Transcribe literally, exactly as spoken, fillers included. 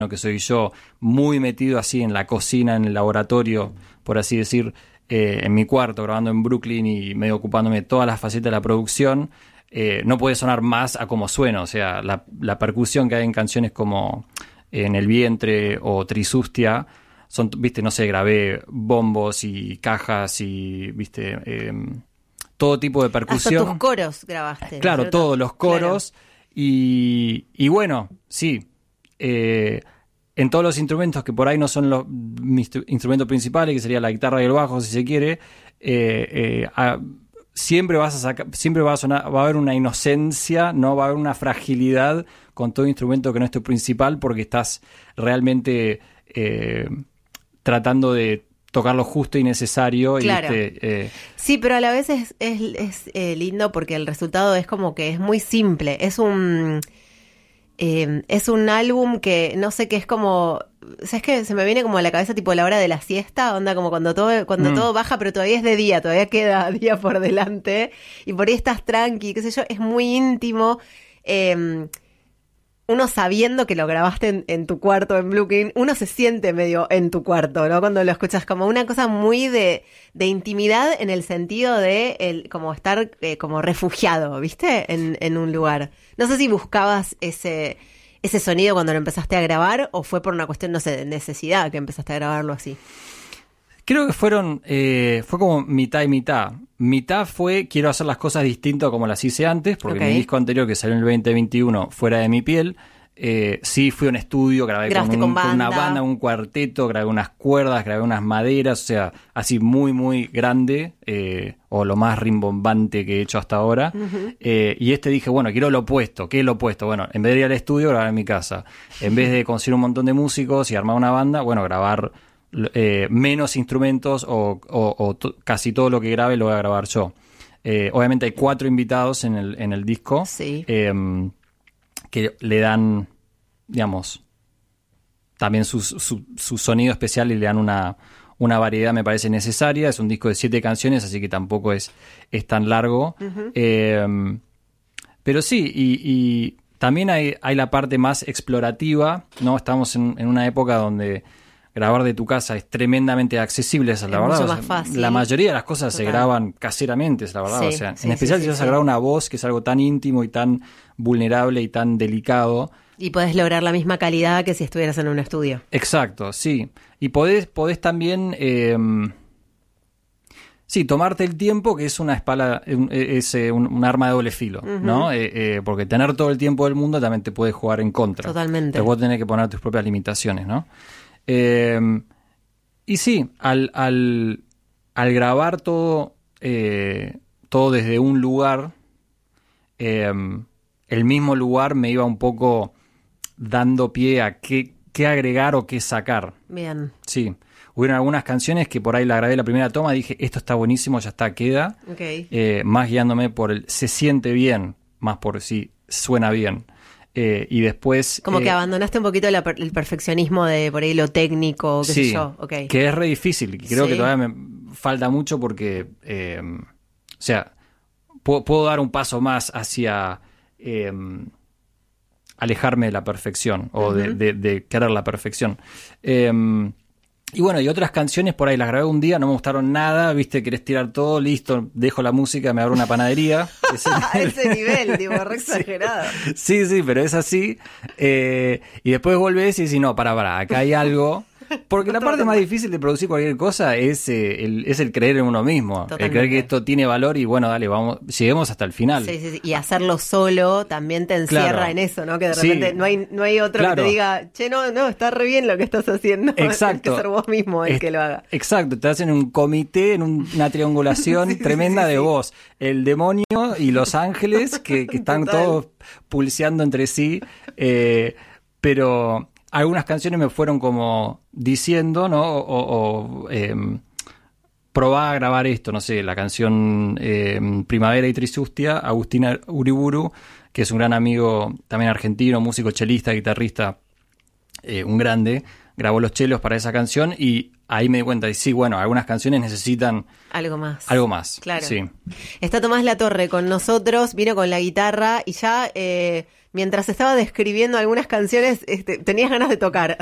que soy yo, muy metido así en la cocina, en el laboratorio, por así decir, eh, en mi cuarto, grabando en Brooklyn y medio ocupándome de todas las facetas de la producción, eh, no puede sonar más a como suena. O sea, la, la percusión que hay en canciones como En el vientre o Trisustia, son, viste, no sé, grabé bombos y cajas y, viste, eh, todo tipo de percusión. Hasta tus coros grabaste. Claro, ¿cierto? todos los coros. Claro. Y, y bueno, sí, eh, en todos los instrumentos que por ahí no son los mis instrumentos principales, que sería la guitarra y el bajo, si se quiere, eh, eh, a, siempre vas a sacar, siempre va a sonar, va a haber una inocencia, no va a haber una fragilidad con todo instrumento que no es tu principal, porque estás realmente eh, tratando de tocar lo justo y necesario. Claro. Y este, eh, sí, pero a la vez es, es, es eh, lindo porque el resultado es como que es muy simple. Es un eh, es un álbum que no sé, qué es como, ¿sabes qué? Se me viene como a la cabeza tipo la hora de la siesta, onda como cuando todo cuando mm. todo baja, pero todavía es de día, todavía queda día por delante y por ahí estás tranqui, qué sé yo, es muy íntimo. Eh, uno sabiendo que lo grabaste en, en tu cuarto en Brooklyn, uno se siente medio en tu cuarto, ¿no? Cuando lo escuchas, como una cosa muy de, de intimidad, en el sentido de el, como estar eh, como refugiado, ¿viste? En, en un lugar. No sé si buscabas ese, ese sonido cuando lo empezaste a grabar, o fue por una cuestión, no sé, de necesidad que empezaste a grabarlo así. Creo que fueron, eh, fue como mitad y mitad. Mitad fue, quiero hacer las cosas distintas como las hice antes, porque okay. mi disco anterior, que salió en el veinte veintiuno, Fuera de mi piel, eh, sí fui a un estudio, grabé con, un, con, banda. con una banda, un cuarteto, grabé unas cuerdas, grabé unas maderas, o sea, así muy, muy grande, eh, o lo más rimbombante que he hecho hasta ahora. Uh-huh. Eh, y este dije, bueno, quiero lo opuesto. ¿Qué es lo opuesto? Bueno, en vez de ir al estudio, grabar en mi casa. En vez de conseguir un montón de músicos y armar una banda, bueno, grabar Eh, menos instrumentos o, o, o to- casi todo lo que grabe lo voy a grabar yo. Eh, obviamente hay cuatro invitados en el, en el disco, sí. eh, que le dan, digamos, también su, su, su sonido especial y le dan una, una variedad, me parece necesaria. Es un disco de siete canciones, así que tampoco es, es tan largo. Uh-huh. Eh, pero sí, y, y también hay, hay la parte más explorativa, ¿no? Estamos en, en una época donde grabar de tu casa es tremendamente accesible, esa es la es verdad. Mucho o sea, más fácil. La mayoría de las cosas Total. Se graban caseramente, es la verdad. Sí, o sea, sí, en especial sí, si vas sí, a grabar sí. una voz, que es algo tan íntimo y tan vulnerable y tan delicado. Y podés lograr la misma calidad que si estuvieras en un estudio. Exacto, sí. Y podés, podés también, eh, sí, tomarte el tiempo, que es una espada, es eh, un, un arma de doble filo, uh-huh. ¿no? Eh, eh, porque tener todo el tiempo del mundo también te puede jugar en contra. Totalmente. Te vos tenés que poner tus propias limitaciones, ¿no? Eh, y sí, al, al, al grabar todo, eh, todo desde un lugar, eh, el mismo lugar me iba un poco dando pie a qué, qué agregar o qué sacar. Bien. Sí. Hubieron algunas canciones que por ahí la grabé la primera toma, dije, esto está buenísimo, ya está, queda. Okay. Eh, más guiándome por el se siente bien, más por si suena bien. Eh, y después... Como eh, que abandonaste un poquito la, el perfeccionismo de por ahí lo técnico, qué sí, sé yo. Okay. Que es re difícil. Creo sí. que todavía me falta mucho porque... Eh, o sea, puedo, puedo dar un paso más hacia... Eh, alejarme de la perfección o uh-huh. de, de, de querer la perfección. Eh, y bueno, y otras canciones por ahí las grabé un día, no me gustaron nada, viste, querés tirar todo, listo, dejo la música, me abro una panadería. A ese nivel, tipo, re exagerado. Sí, sí, pero es así. Eh, y después volvés y decís, no, pará, pará, acá hay algo. Porque la parte más difícil de producir cualquier cosa es, eh, el, es el creer en uno mismo. Totalmente. El creer que esto tiene valor y bueno, dale, vamos, lleguemos hasta el final. Sí, sí, sí. Y hacerlo solo también te encierra claro. en eso, ¿no? Que de repente sí. no hay no hay otro claro. que te diga, che, no, no, está re bien lo que estás haciendo. Exacto. Tienes que ser vos mismo el es, que lo haga. Exacto, te hacen un comité, en un, una triangulación sí, tremenda sí, sí, de sí. vos, el demonio y los ángeles que, que están Total. Todos pulseando entre sí. Eh, pero... Algunas canciones me fueron como diciendo, ¿no? O, o eh, probá a grabar esto, no sé, la canción eh, Primavera y Trisustia, Agustina Uriburu, que es un gran amigo también argentino, músico, chelista, guitarrista, eh, un grande, grabó los chelos para esa canción y ahí me di cuenta, y sí, bueno, algunas canciones necesitan... Algo más. Algo más, claro. Sí. Está Tomás Latorre con nosotros, vino con la guitarra y ya... Eh, mientras estaba describiendo algunas canciones, este, tenías ganas de tocar.